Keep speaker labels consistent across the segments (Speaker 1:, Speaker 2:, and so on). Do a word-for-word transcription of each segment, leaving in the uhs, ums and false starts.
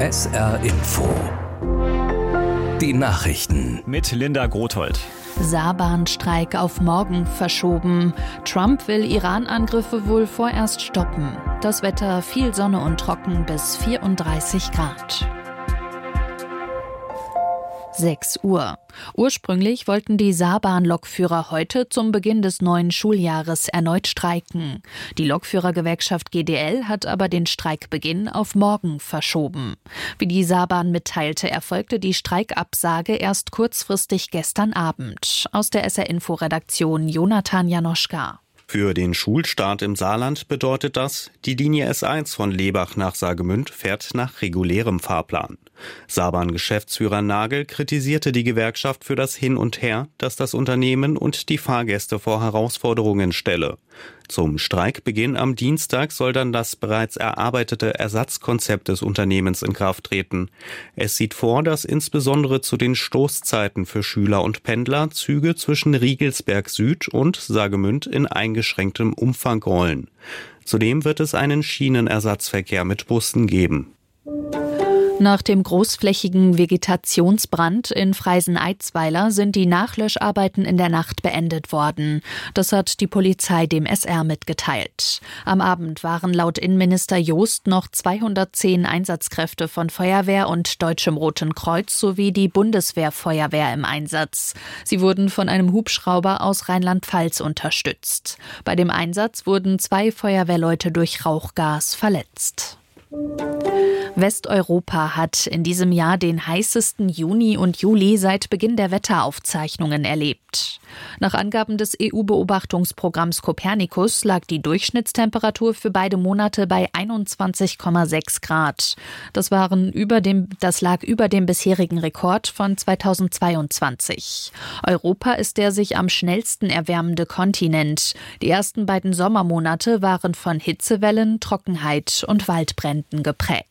Speaker 1: S R Info. Die Nachrichten
Speaker 2: mit Linda Grothold.
Speaker 3: Saarbahnstreik auf morgen verschoben. Trump will Iran-Angriffe wohl vorerst stoppen. Das Wetter viel Sonne und trocken bis vierunddreißig Grad. sechs Uhr. Ursprünglich wollten die Saarbahn-Lokführer heute zum Beginn des neuen Schuljahres erneut streiken. Die Lokführergewerkschaft G D L hat aber den Streikbeginn auf morgen verschoben. Wie die Saarbahn mitteilte, erfolgte die Streikabsage erst kurzfristig gestern Abend. Aus der S R-Info-Redaktion Jonathan Janoschka.
Speaker 4: Für den Schulstart im Saarland bedeutet das, die Linie S eins von Lebach nach Saargemünd fährt nach regulärem Fahrplan. Saarbahn-Geschäftsführer Nagel kritisierte die Gewerkschaft für das Hin und Her, das das Unternehmen und die Fahrgäste vor Herausforderungen stelle. Zum Streikbeginn am Dienstag soll dann das bereits erarbeitete Ersatzkonzept des Unternehmens in Kraft treten. Es sieht vor, dass insbesondere zu den Stoßzeiten für Schüler und Pendler Züge zwischen Riegelsberg Süd und Saargemünd in eingeschränktem Umfang rollen. Zudem wird es einen Schienenersatzverkehr mit Bussen geben.
Speaker 3: Nach dem großflächigen Vegetationsbrand in Freisen-Eidsweiler sind die Nachlöscharbeiten in der Nacht beendet worden. Das hat die Polizei dem S R mitgeteilt. Am Abend waren laut Innenminister Joost noch zweihundertzehn Einsatzkräfte von Feuerwehr und Deutschem Roten Kreuz sowie die Bundeswehrfeuerwehr im Einsatz. Sie wurden von einem Hubschrauber aus Rheinland-Pfalz unterstützt. Bei dem Einsatz wurden zwei Feuerwehrleute durch Rauchgas verletzt. Westeuropa hat in diesem Jahr den heißesten Juni und Juli seit Beginn der Wetteraufzeichnungen erlebt. Nach Angaben des E U-Beobachtungsprogramms Copernicus lag die Durchschnittstemperatur für beide Monate bei einundzwanzig Komma sechs Grad. Das waren über dem, das lag über dem bisherigen Rekord von zweitausendzweiundzwanzig. Europa ist der sich am schnellsten erwärmende Kontinent. Die ersten beiden Sommermonate waren von Hitzewellen, Trockenheit und Waldbränden geprägt.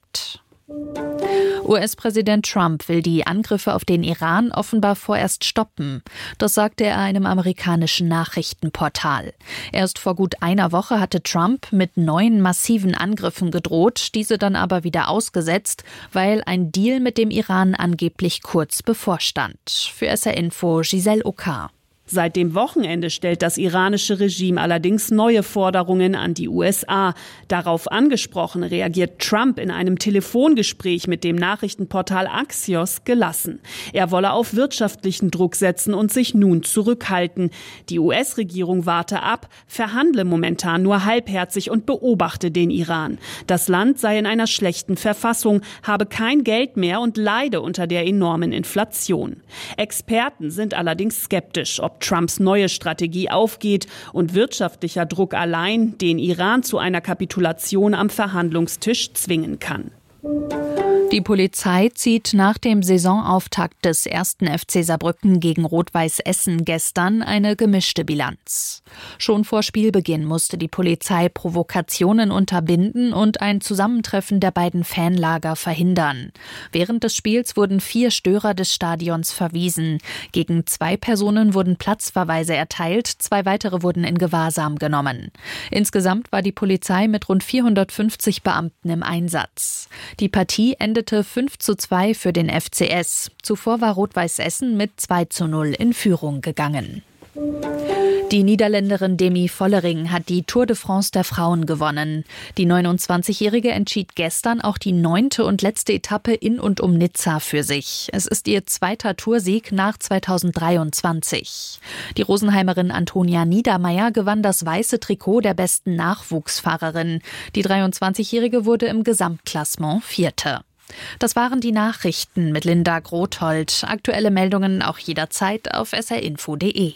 Speaker 3: U S-Präsident Trump will die Angriffe auf den Iran offenbar vorerst stoppen. Das sagte er einem amerikanischen Nachrichtenportal. Erst vor gut einer Woche hatte Trump mit neuen massiven Angriffen gedroht, diese dann aber wieder ausgesetzt, weil ein Deal mit dem Iran angeblich kurz bevorstand. Für S R Info Giselle Oka.
Speaker 5: Seit dem Wochenende stellt das iranische Regime allerdings neue Forderungen an die U S A. Darauf angesprochen reagiert Trump in einem Telefongespräch mit dem Nachrichtenportal Axios gelassen. Er wolle auf wirtschaftlichen Druck setzen und sich nun zurückhalten. Die U S-Regierung warte ab, verhandle momentan nur halbherzig und beobachte den Iran. Das Land sei in einer schlechten Verfassung, habe kein Geld mehr und leide unter der enormen Inflation. Experten sind allerdings skeptisch, ob Trumps neue Strategie aufgeht und wirtschaftlicher Druck allein den Iran zu einer Kapitulation am Verhandlungstisch zwingen kann.
Speaker 3: Die Polizei zieht nach dem Saisonauftakt des ersten F C Saarbrücken gegen Rot-Weiß Essen gestern eine gemischte Bilanz. Schon vor Spielbeginn musste die Polizei Provokationen unterbinden und ein Zusammentreffen der beiden Fanlager verhindern. Während des Spiels wurden vier Störer des Stadions verwiesen. Gegen zwei Personen wurden Platzverweise erteilt, zwei weitere wurden in Gewahrsam genommen. Insgesamt war die Polizei mit rund vierhundertfünfzig Beamten im Einsatz. Die Partie endete fünf zu zwei für den F C S. Zuvor war Rot-Weiß Essen mit zwei zu null in Führung gegangen. Die Niederländerin Demi Vollering hat die Tour de France der Frauen gewonnen. Die neunundzwanzigjährige entschied gestern auch die neunte und letzte Etappe in und um Nizza für sich. Es ist ihr zweiter Toursieg nach zweitausenddreiundzwanzig. Die Rosenheimerin Antonia Niedermeyer gewann das weiße Trikot der besten Nachwuchsfahrerin. Die dreiundzwanzigjährige wurde im Gesamtklassement Vierte. Das waren die Nachrichten mit Linda Grothold. Aktuelle Meldungen auch jederzeit auf s r info punkt d e.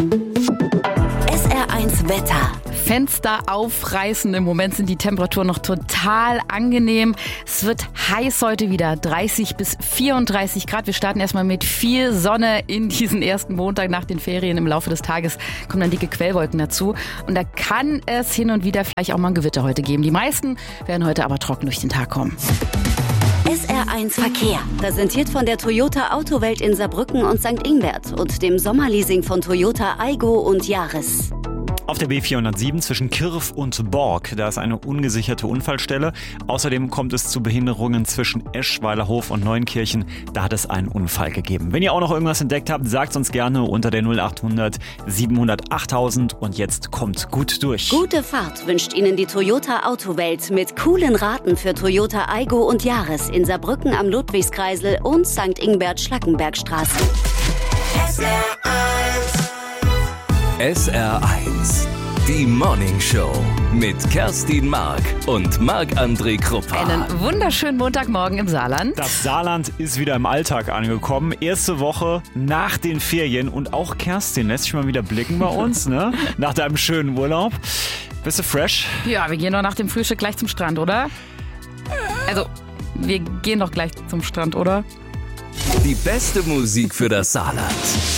Speaker 6: S R eins Wetter.
Speaker 7: Fenster aufreißen. Im Moment sind die Temperaturen noch total angenehm. Es wird heiß heute wieder, dreißig bis vierunddreißig Grad. Wir starten erstmal mit viel Sonne in diesen ersten Montag nach den Ferien. Im Laufe des Tages kommen dann dicke Quellwolken dazu. Und da kann es hin und wieder vielleicht auch mal ein Gewitter heute geben. Die meisten werden heute aber trocken durch den Tag kommen.
Speaker 6: S R eins Verkehr, präsentiert von der Toyota Autowelt in Saarbrücken und Sankt Ingbert und dem Sommerleasing von Toyota Aygo und Yaris.
Speaker 2: Auf der B vierhundertsieben zwischen Kirf und Borg, da ist eine ungesicherte Unfallstelle. Außerdem kommt es zu Behinderungen zwischen Eschweilerhof und Neunkirchen. Da hat es einen Unfall gegeben. Wenn ihr auch noch irgendwas entdeckt habt, sagt uns gerne unter der null achthundert siebenhundert achttausend. Und jetzt kommt gut durch.
Speaker 6: Gute Fahrt wünscht Ihnen die Toyota Autowelt mit coolen Raten für Toyota Aygo und Yaris in Saarbrücken am Ludwigskreisel und Sankt Ingbert-Schlackenbergstraße.
Speaker 1: S R eins. S R eins. Die Morning Show mit Kerstin Mark und Marc-André Kruppa.
Speaker 7: Einen wunderschönen Montagmorgen im Saarland.
Speaker 2: Das Saarland ist wieder im Alltag angekommen. Erste Woche nach den Ferien und auch Kerstin lässt sich mal wieder blicken bei uns, ne? Nach deinem schönen Urlaub. Bist du fresh?
Speaker 7: Ja, wir gehen doch nach dem Frühstück gleich zum Strand, oder? Also, wir gehen doch gleich zum Strand, oder?
Speaker 1: Die beste Musik für das Saarland.